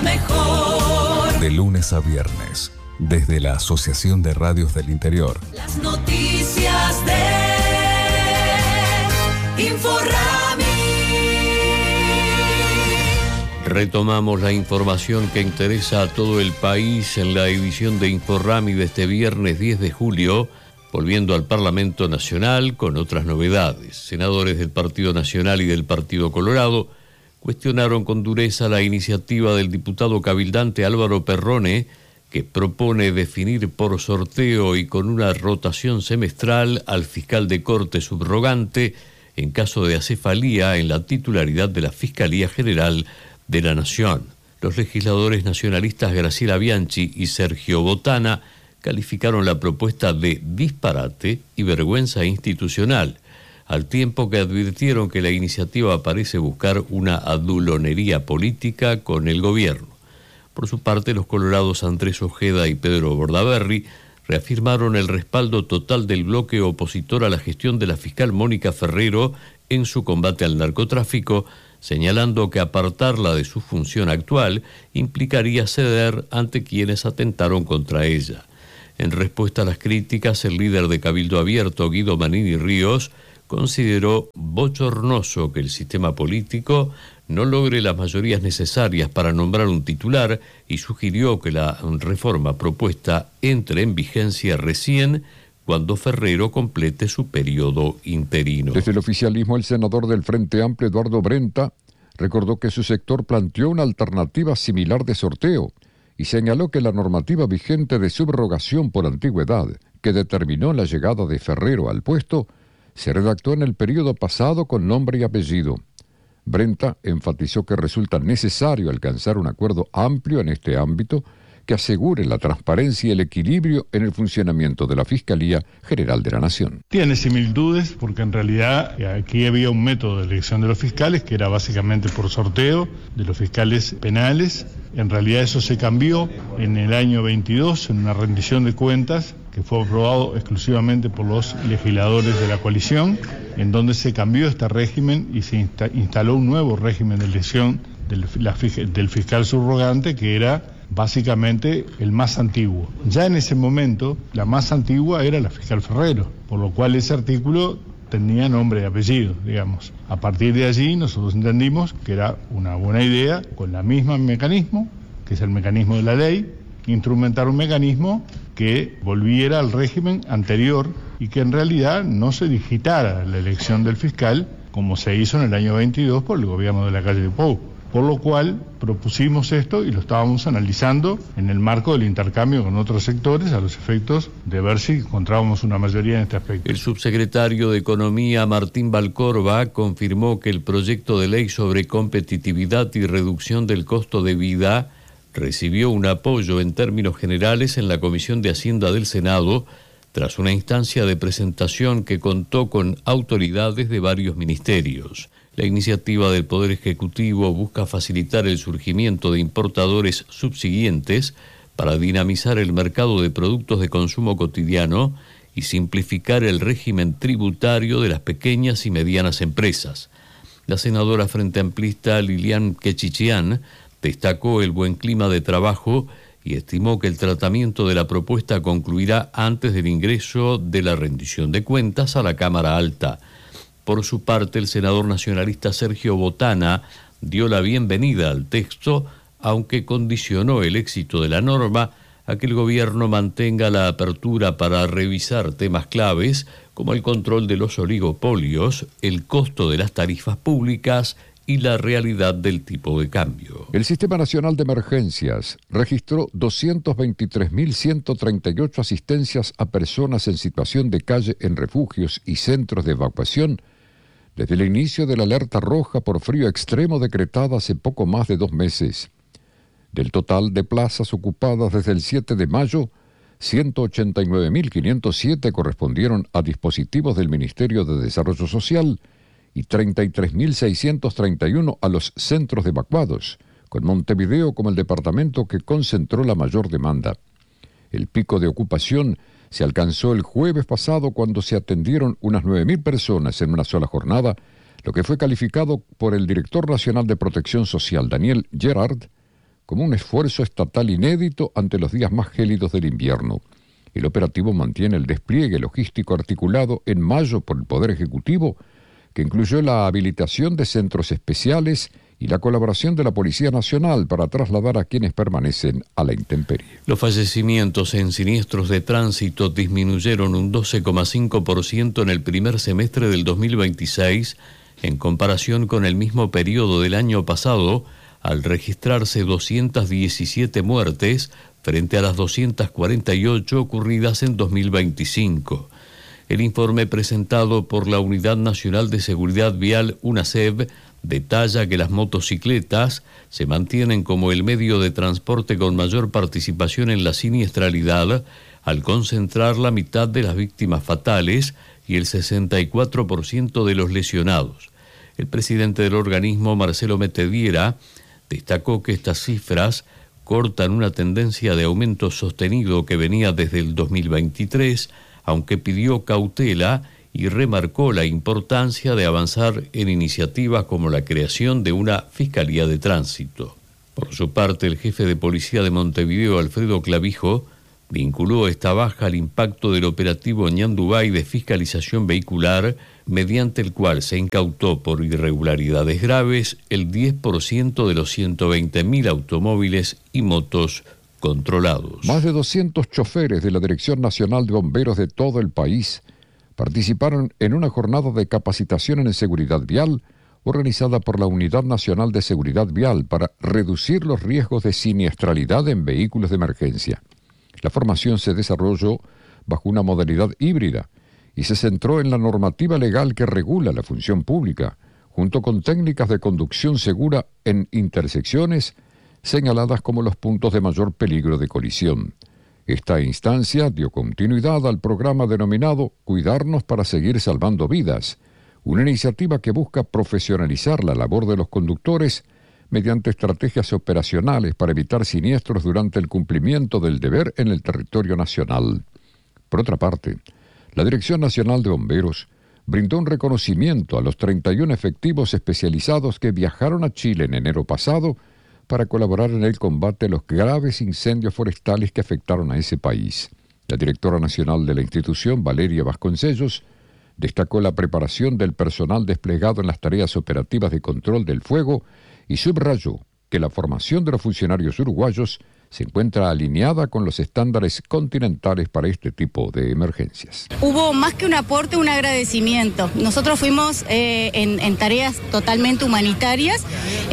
mejor. De lunes a viernes, desde la Asociación de Radios del Interior. Las noticias de Inforrami. Retomamos la información que interesa a todo el país en la edición de Inforrami de este viernes 10 de julio, volviendo al Parlamento Nacional con otras novedades. Senadores del Partido Nacional y del Partido Colorado cuestionaron con dureza la iniciativa del diputado cabildante Álvaro Perrone, que propone definir por sorteo y con una rotación semestral al fiscal de corte subrogante en caso de acefalía en la titularidad de la Fiscalía General de la Nación. Los legisladores nacionalistas Graciela Bianchi y Sergio Botana calificaron la propuesta de disparate y vergüenza institucional, al tiempo que advirtieron que la iniciativa parece buscar una adulonería política con el gobierno. Por su parte, los colorados Andrés Ojeda y Pedro Bordaberry reafirmaron el respaldo total del bloque opositor a la gestión de la fiscal Mónica Ferrero en su combate al narcotráfico, señalando que apartarla de su función actual implicaría ceder ante quienes atentaron contra ella. En respuesta a las críticas, el líder de Cabildo Abierto, Guido Manini Ríos, consideró bochornoso que el sistema político no logre las mayorías necesarias para nombrar un titular y sugirió que la reforma propuesta entre en vigencia recién cuando Ferrero complete su periodo interino. Desde el oficialismo, el senador del Frente Amplio, Eduardo Brenta, recordó que su sector planteó una alternativa similar de sorteo y señaló que la normativa vigente de subrogación por antigüedad, que determinó la llegada de Ferrero al puesto, se redactó en el periodo pasado con nombre y apellido. Brenta enfatizó que resulta necesario alcanzar un acuerdo amplio en este ámbito que asegure la transparencia y el equilibrio en el funcionamiento de la Fiscalía General de la Nación. Tiene similitudes porque en realidad aquí había un método de elección de los fiscales que era básicamente por sorteo de los fiscales penales. En realidad eso se cambió en el año 22 en una rendición de cuentas que fue aprobado exclusivamente por los legisladores de la coalición, en donde se cambió este régimen y se instaló un nuevo régimen de elección del fiscal subrogante, que era básicamente el más antiguo. Ya en ese momento, la más antigua era la fiscal Ferrero, por lo cual ese artículo tenía nombre y apellido, digamos. A partir de allí nosotros entendimos que era una buena idea, con el mismo mecanismo, que es el mecanismo de la ley, instrumentar un mecanismo que volviera al régimen anterior y que en realidad no se digitara la elección del fiscal como se hizo en el año 22 por el gobierno de la calle de Pou. Por lo cual propusimos esto y lo estábamos analizando en el marco del intercambio con otros sectores a los efectos de ver si encontrábamos una mayoría en este aspecto. El subsecretario de Economía, Martín Valcorba, confirmó que el proyecto de ley sobre competitividad y reducción del costo de vida recibió un apoyo en términos generales en la Comisión de Hacienda del Senado tras una instancia de presentación que contó con autoridades de varios ministerios. La iniciativa del Poder Ejecutivo busca facilitar el surgimiento de importadores subsiguientes para dinamizar el mercado de productos de consumo cotidiano y simplificar el régimen tributario de las pequeñas y medianas empresas. La senadora frente amplista Lilian Quechichian destacó el buen clima de trabajo y estimó que el tratamiento de la propuesta concluirá antes del ingreso de la rendición de cuentas a la Cámara Alta. Por su parte, el senador nacionalista Sergio Botana dio la bienvenida al texto, aunque condicionó el éxito de la norma a que el gobierno mantenga la apertura para revisar temas claves como el control de los oligopolios, el costo de las tarifas públicas y la realidad del tipo de cambio. El Sistema Nacional de Emergencias registró 223.138 asistencias a personas en situación de calle en refugios y centros de evacuación desde el inicio de la alerta roja por frío extremo decretada hace poco más de 2 meses. Del total de plazas ocupadas desde el 7 de mayo, 189.507 correspondieron a dispositivos del Ministerio de Desarrollo Social y 33.631 a los centros de evacuados, con Montevideo como el departamento que concentró la mayor demanda. El pico de ocupación se alcanzó el jueves pasado cuando se atendieron unas 9.000 personas en una sola jornada, lo que fue calificado por el director nacional de Protección Social, Daniel Gerard, como un esfuerzo estatal inédito ante los días más gélidos del invierno. El operativo mantiene el despliegue logístico articulado en mayo por el Poder Ejecutivo, que incluyó la habilitación de centros especiales y la colaboración de la Policía Nacional para trasladar a quienes permanecen a la intemperie. Los fallecimientos en siniestros de tránsito disminuyeron un 12,5% en el primer semestre del 2026 en comparación con el mismo periodo del año pasado, al registrarse 217 muertes frente a las 248 ocurridas en 2025. El informe presentado por la Unidad Nacional de Seguridad Vial, UNASEV, detalla que las motocicletas se mantienen como el medio de transporte con mayor participación en la siniestralidad, al concentrar la mitad de las víctimas fatales y el 64% de los lesionados. El presidente del organismo, Marcelo Metediera, destacó que estas cifras cortan una tendencia de aumento sostenido que venía desde el 2023, aunque pidió cautela y remarcó la importancia de avanzar en iniciativas como la creación de una Fiscalía de Tránsito. Por su parte, el jefe de Policía de Montevideo, Alfredo Clavijo, vinculó esta baja al impacto del operativo Ñandubay de fiscalización vehicular, mediante el cual se incautó por irregularidades graves el 10% de los 120.000 automóviles y motos controlados. Más de 200 choferes de la Dirección Nacional de Bomberos de todo el país participaron en una jornada de capacitación en seguridad vial organizada por la Unidad Nacional de Seguridad Vial para reducir los riesgos de siniestralidad en vehículos de emergencia. La formación se desarrolló bajo una modalidad híbrida y se centró en la normativa legal que regula la función pública, junto con técnicas de conducción segura en intersecciones señaladas como los puntos de mayor peligro de colisión. Esta instancia dio continuidad al programa denominado Cuidarnos para seguir salvando vidas, una iniciativa que busca profesionalizar la labor de los conductores mediante estrategias operacionales para evitar siniestros durante el cumplimiento del deber en el territorio nacional. Por otra parte, la Dirección Nacional de Bomberos brindó un reconocimiento a los 31 efectivos especializados que viajaron a Chile en enero pasado para colaborar en el combate a los graves incendios forestales que afectaron a ese país. La directora nacional de la institución, Valeria Vasconcellos, destacó la preparación del personal desplegado en las tareas operativas de control del fuego y subrayó que la formación de los funcionarios uruguayos se encuentra alineada con los estándares continentales para este tipo de emergencias. Hubo más que un aporte, un agradecimiento. Nosotros fuimos en tareas totalmente humanitarias.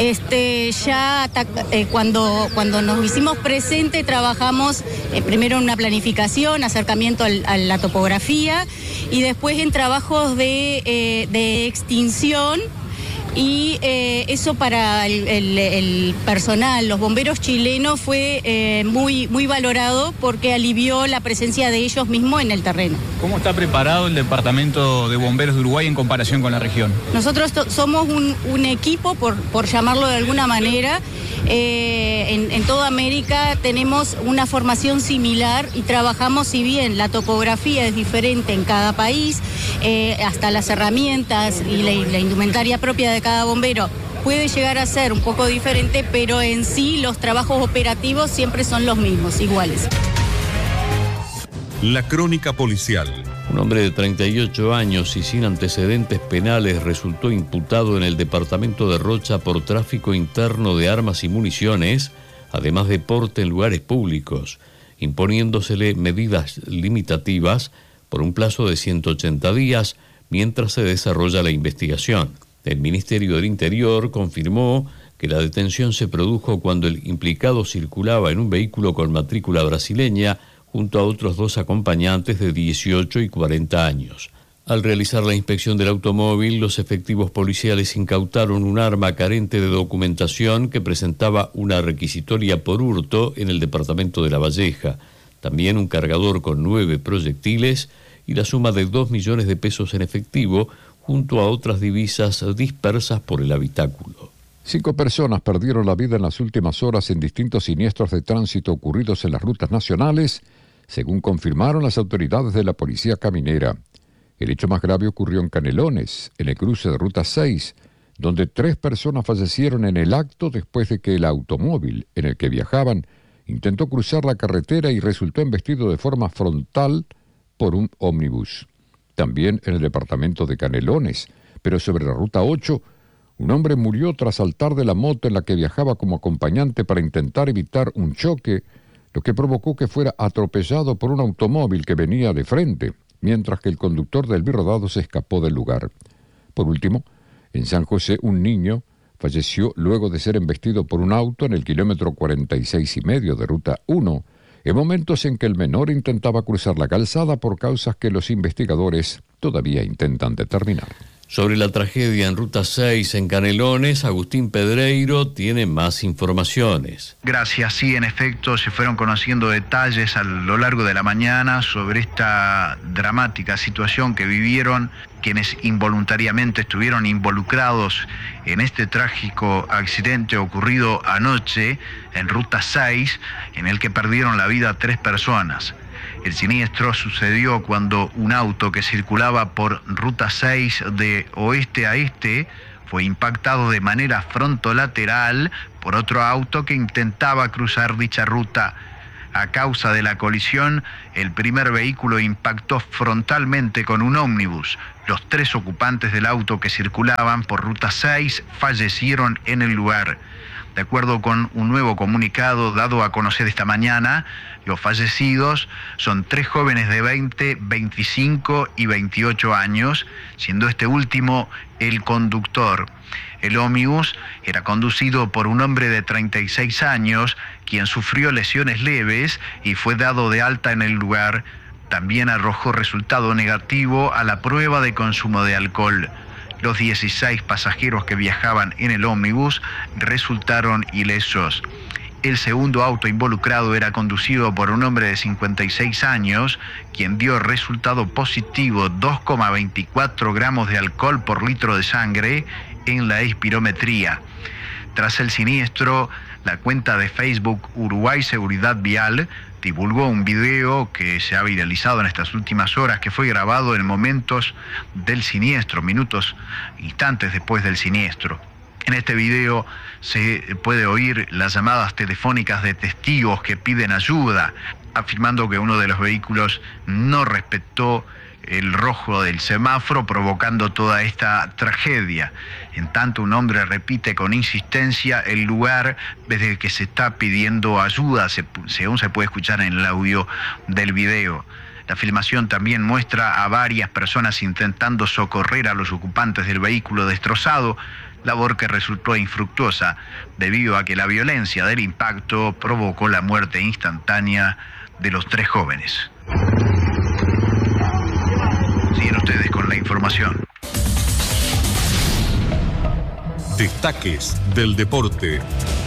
Cuando nos hicimos presente, trabajamos primero en una planificación, acercamiento a la topografía, y después en trabajos de extinción. Y eso para el personal, los bomberos chilenos, fue muy valorado porque alivió la presencia de ellos mismos en el terreno. ¿Cómo está preparado el Departamento de Bomberos de Uruguay en comparación con la región? Nosotros somos un equipo, por llamarlo de alguna manera. En toda América tenemos una formación similar y trabajamos, si bien la topografía es diferente en cada país, hasta las herramientas y la indumentaria propia de cada bombero puede llegar a ser un poco diferente, pero en sí los trabajos operativos siempre son los mismos, iguales. La crónica policial. Un hombre de 38 años y sin antecedentes penales resultó imputado en el departamento de Rocha por tráfico interno de armas y municiones, además de porte en lugares públicos, imponiéndosele medidas limitativas por un plazo de 180 días mientras se desarrolla la investigación. El Ministerio del Interior confirmó que la detención se produjo cuando el implicado circulaba en un vehículo con matrícula brasileña junto a otros 2 acompañantes de 18 y 40 años. Al realizar la inspección del automóvil, los efectivos policiales incautaron un arma carente de documentación que presentaba una requisitoria por hurto en el departamento de La Valleja, también un cargador con 9 proyectiles y la suma de 2 millones de pesos en efectivo, junto a otras divisas dispersas por el habitáculo. 5 personas perdieron la vida en las últimas horas en distintos siniestros de tránsito ocurridos en las rutas nacionales, según confirmaron las autoridades de la Policía Caminera. El hecho más grave ocurrió en Canelones, en el cruce de Ruta 6, donde 3 personas fallecieron en el acto después de que el automóvil en el que viajaban intentó cruzar la carretera y resultó embestido de forma frontal por un ómnibus. También en el departamento de Canelones, pero sobre la Ruta 8, un hombre murió tras saltar de la moto en la que viajaba como acompañante para intentar evitar un choque, lo que provocó que fuera atropellado por un automóvil que venía de frente, mientras que el conductor del birrodado se escapó del lugar. Por último, en San José, un niño falleció luego de ser embestido por un auto en el kilómetro 46,5 de Ruta 1, en momentos en que el menor intentaba cruzar la calzada por causas que los investigadores todavía intentan determinar. Sobre la tragedia en Ruta 6 en Canelones, Agustín Pedreiro tiene más informaciones. Gracias, sí, en efecto, se fueron conociendo detalles a lo largo de la mañana sobre esta dramática situación que vivieron quienes involuntariamente estuvieron involucrados en este trágico accidente ocurrido anoche en Ruta 6, en el que perdieron la vida 3 personas. El siniestro sucedió cuando un auto que circulaba por Ruta 6 de oeste a este fue impactado de manera frontolateral por otro auto que intentaba cruzar dicha ruta. A causa de la colisión, el primer vehículo impactó frontalmente con un ómnibus. Los 3 ocupantes del auto que circulaban por Ruta 6 fallecieron en el lugar. De acuerdo con un nuevo comunicado dado a conocer esta mañana, los fallecidos son 3 jóvenes de 20, 25 y 28 años, siendo este último el conductor. El ómnibus era conducido por un hombre de 36 años, quien sufrió lesiones leves y fue dado de alta en el lugar. También arrojó resultado negativo a la prueba de consumo de alcohol. Los 16 pasajeros que viajaban en el ómnibus resultaron ilesos. El segundo auto involucrado era conducido por un hombre de 56 años, quien dio resultado positivo 2,24 gramos de alcohol por litro de sangre en la espirometría. Tras el siniestro, la cuenta de Facebook Uruguay Seguridad Vial divulgó un video que se ha viralizado en estas últimas horas, que fue grabado en momentos del siniestro, instantes después del siniestro. En este video se puede oír las llamadas telefónicas de testigos que piden ayuda, afirmando que uno de los vehículos no respetó el rojo del semáforo, provocando toda esta tragedia. En tanto, un hombre repite con insistencia el lugar desde el que se está pidiendo ayuda, según se puede escuchar en el audio del video. La filmación también muestra a varias personas intentando socorrer a los ocupantes del vehículo destrozado, labor que resultó infructuosa debido a que la violencia del impacto provocó la muerte instantánea de los 3 jóvenes. Siguen ustedes con la información. Destaques del deporte.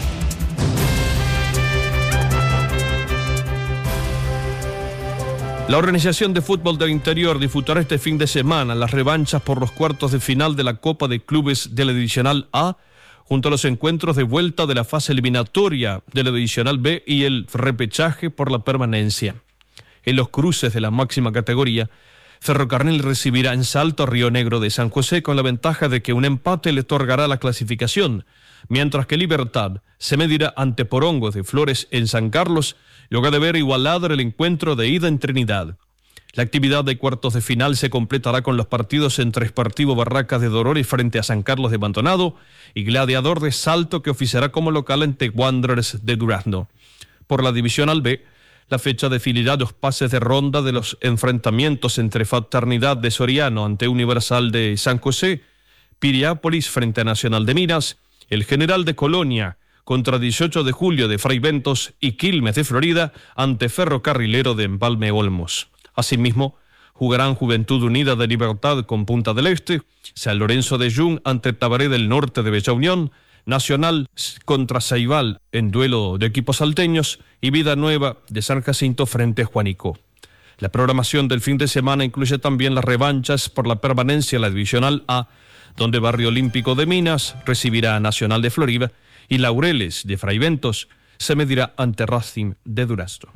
La Organización de Fútbol del Interior disputará este fin de semana las revanchas por los cuartos de final de la Copa de Clubes de la Divisional A, junto a los encuentros de vuelta de la fase eliminatoria de la Divisional B y el repechaje por la permanencia. En los cruces de la máxima categoría, Ferrocarril recibirá en Salto a Río Negro de San José con la ventaja de que un empate le otorgará la clasificación, mientras que Libertad se medirá ante Porongos de Flores en San Carlos, luego de haber igualado el encuentro de ida en Trinidad. La actividad de cuartos de final se completará con los partidos entre Sportivo Barracas de Dolores frente a San Carlos de Maldonado y Gladiador de Salto, que oficiará como local ante Wanderers de Durazno. Por la Divisional B, la fecha definirá los pases de ronda de los enfrentamientos entre Fraternidad de Soriano ante Universal de San José, Piriápolis frente a Nacional de Minas, el General de Colonia contra 18 de julio de Fray Bentos y Quilmes de Florida ante Ferrocarrilero de Empalme Olmos. Asimismo, jugarán Juventud Unida de Libertad con Punta del Este, San Lorenzo de Jung ante Tabaré del Norte de Bella Unión, Nacional contra Ceibal en duelo de equipos salteños y Vida Nueva de San Jacinto frente a Juanico. La programación del fin de semana incluye también las revanchas por la permanencia en la Divisional A, donde Barrio Olímpico de Minas recibirá a Nacional de Florida y Laureles de Fray Bentos se medirá ante Racing de Durazno.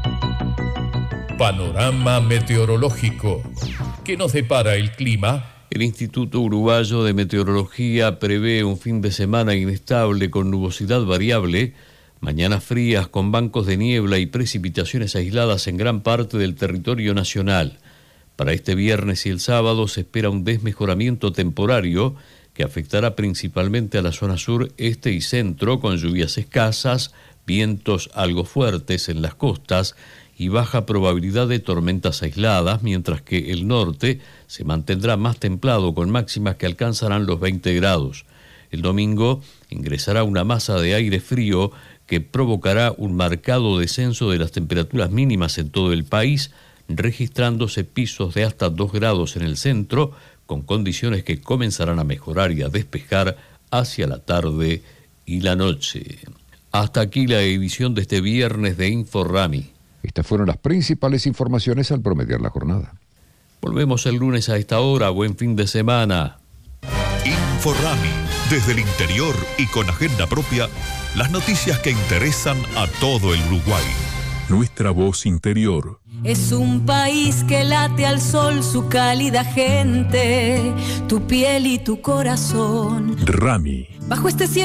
Panorama meteorológico. ¿Qué nos depara el clima? El Instituto Uruguayo de Meteorología prevé un fin de semana inestable con nubosidad variable, mañanas frías con bancos de niebla y precipitaciones aisladas en gran parte del territorio nacional. Para este viernes y el sábado se espera un desmejoramiento temporario que afectará principalmente a la zona sur, este y centro, con lluvias escasas, vientos algo fuertes en las costas y baja probabilidad de tormentas aisladas, mientras que el norte se mantendrá más templado con máximas que alcanzarán los 20 grados. El domingo ingresará una masa de aire frío que provocará un marcado descenso de las temperaturas mínimas en todo el país, registrándose pisos de hasta 2 grados en el centro, con condiciones que comenzarán a mejorar y a despejar hacia la tarde y la noche. Hasta aquí la edición de este viernes de InfoRami. Estas fueron las principales informaciones al promediar la jornada. Volvemos el lunes a esta hora. Buen fin de semana. InfoRami, desde el interior y con agenda propia, las noticias que interesan a todo el Uruguay. Nuestra voz interior. Es un país que late al sol su cálida gente, tu piel y tu corazón. Rami. Bajo este cielo